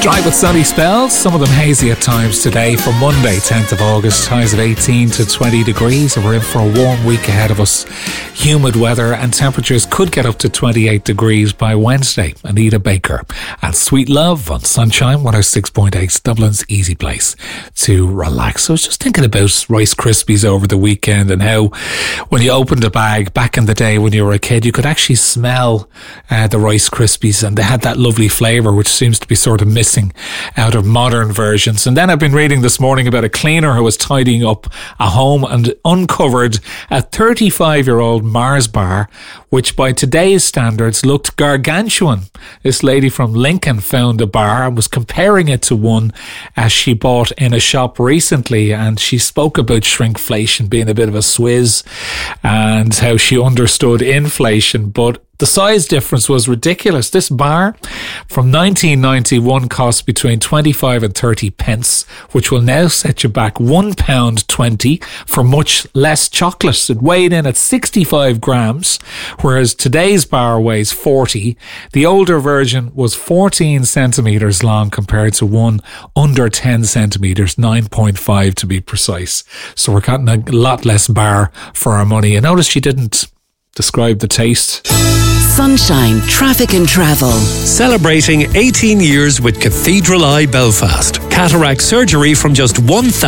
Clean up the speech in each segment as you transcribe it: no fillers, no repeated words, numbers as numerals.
Dry but sunny spells, some of them hazy at times today for Monday, 10th of August. Highs of 18 to 20 degrees, and we're in for a warm week ahead of us. Humid weather and temperatures could get up to 28 degrees by Wednesday. Anita Baker and Sweet Love on Sunshine 106.8, Dublin's easy place to relax. So I was just thinking about Rice Krispies over the weekend and how when you opened a bag back in the day when you were a kid, you could actually smell the Rice Krispies, and they had that lovely flavour which seems to be sort of missing out of modern versions. And then I've been reading this morning about a cleaner who was tidying up a home and uncovered a 35-year-old Mars bar which by today's standards looked gargantuan. This lady from Lincoln found a bar and was comparing it to one as she bought in a shop recently, and she spoke about shrinkflation being a bit of a swizz and how she understood inflation, but the size difference was ridiculous. This bar from 1991 cost between 25 and 30 pence, which will now set you back £1.20 for much less chocolate. It weighed in at 65 grams, whereas today's bar weighs 40. The older version was 14 centimetres long compared to one under 10 centimetres, 9.5 to be precise. So we're getting a lot less bar for our money. And notice she didn't describe the taste. Sunshine Traffic and Travel. Celebrating 18 years with Cathedral Eye Belfast. Cataract surgery from just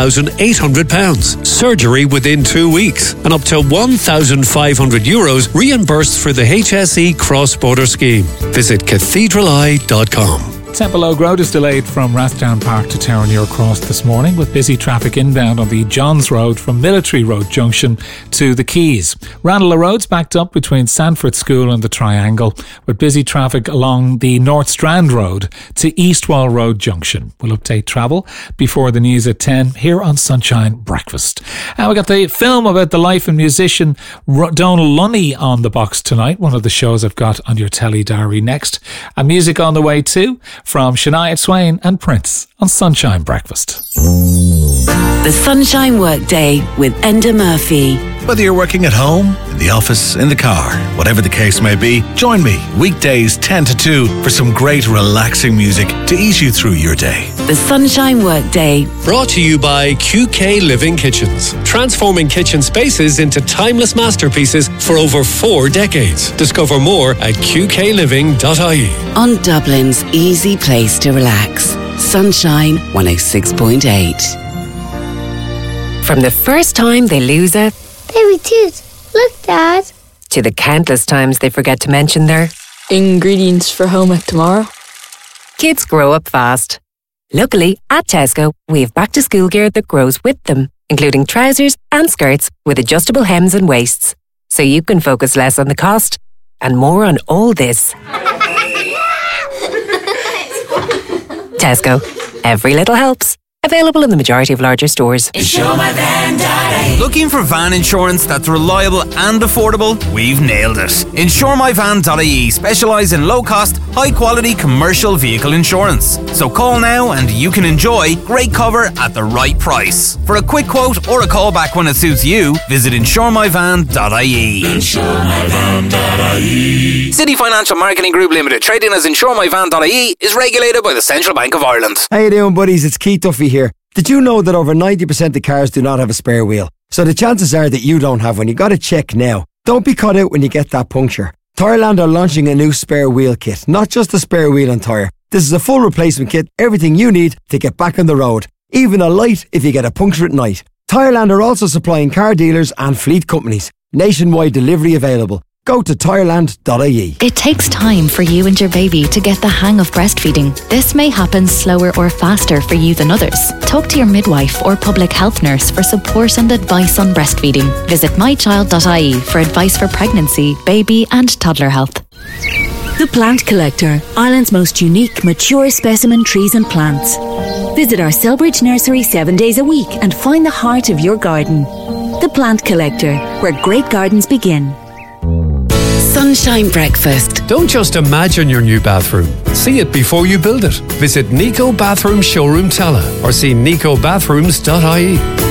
£1,800. Surgery within 2 weeks. And up to €1,500 reimbursed for the HSE cross-border scheme. Visit cathedraleye.com. Temple Oak Road is delayed from Rathdown Park to Tower Cross this morning, with busy traffic inbound on the Johns Road from Military Road Junction to the Quays. Ranelagh Road's backed up between Sanford School and the Triangle, with busy traffic along the North Strand Road to Eastwall Road Junction. We'll update travel before the news at 10 here on Sunshine Breakfast. And we got the film about the life and musician Donal Lunny on the box tonight, one of the shows I've got on your telly diary next. And music on the way too, from Shania Twain and Prince on Sunshine Breakfast. The Sunshine Workday with Enda Murphy. Whether you're working at home, in the office, in the car, whatever the case may be, join me weekdays 10 to 2 for some great relaxing music to ease you through your day. The Sunshine Workday. Brought to you by QK Living Kitchens. Transforming kitchen spaces into timeless masterpieces for over 4 decades. Discover more at qkliving.ie. On Dublin's easy place to relax. Sunshine 106.8. From the first time they lose a baby tooth. Look, Dad. To the countless times they forget to mention their ingredients for home ec tomorrow. Kids grow up fast. Luckily, at Tesco, we have back-to-school gear that grows with them, including trousers and skirts with adjustable hems and waists, so you can focus less on the cost and more on all this. Tesco. Every little helps. Available in the majority of larger stores. Looking for van insurance that's reliable and affordable? We've nailed it. InsureMyVan.ie specialise in low-cost, high-quality commercial vehicle insurance. So call now and you can enjoy great cover at the right price. For a quick quote or a call back when it suits you, visit InsureMyVan.ie. InsureMyVan.ie. City Financial Marketing Group Limited, trading as InsureMyVan.ie, is regulated by the Central Bank of Ireland. How you doing, buddies? It's Keith Duffy here. Did you know that over 90% of cars do not have a spare wheel? So the chances are that you don't have one. You got to check now. Don't be caught out when you get that puncture. Tyreland are launching a new spare wheel kit, not just a spare wheel and tyre. This is a full replacement kit, everything you need to get back on the road. Even a light if you get a puncture at night. Tyreland are also supplying car dealers and fleet companies. Nationwide delivery available. Go to Tyreland.ie. It takes time for you and your baby to get the hang of breastfeeding. This may happen slower or faster for you than others. Talk to your midwife or public health nurse for support and advice on breastfeeding. Visit mychild.ie for advice for pregnancy, baby and toddler health. The Plant Collector, Ireland's most unique, mature specimen trees and plants. Visit our Selbridge nursery 7 days a week and find the heart of your garden. The Plant Collector, where great gardens begin. Sunshine Breakfast. Don't just imagine your new bathroom. See it before you build it. Visit Nico Bathroom Showroom Tala or see nicobathrooms.ie.